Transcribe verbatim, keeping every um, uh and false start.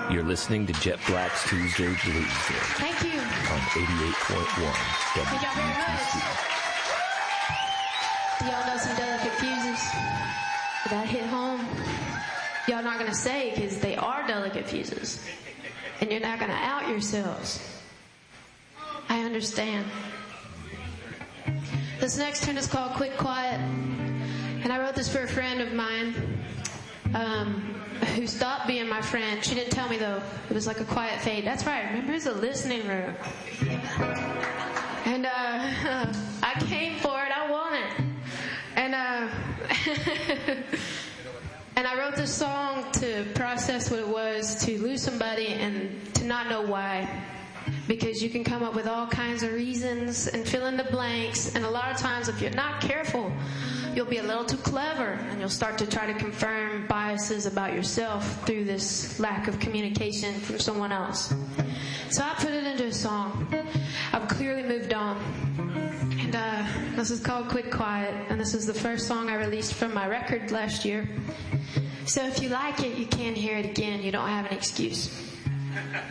You're listening to Jet Black's Tuesday Blues Day. Thank you. On eighty-eight point one Thank y'all very W T C. much. Do y'all know some delicate fuses? Did that hit home? Y'all not going to say because they are delicate fuses. And you're not going to out yourselves. I understand. This next tune is called Quick Quiet. And I wrote this for a friend of mine um, who stopped being my friend. She didn't tell me, though. It was like a quiet fade. That's right. Remember, it's a listening room. And uh, I came for it. I want it. And uh, and I wrote this song to process what it was to lose somebody and to not know why. Because you can come up with all kinds of reasons and fill in the blanks. And a lot of times, if you're not careful, you'll be a little too clever. And you'll start to try to confirm biases about yourself through this lack of communication from someone else. So I put it into a song. I've clearly moved on. And uh, this is called Quick Quiet. And this is the first song I released from my record last year. So if you like it, you can hear it again. You don't have an excuse.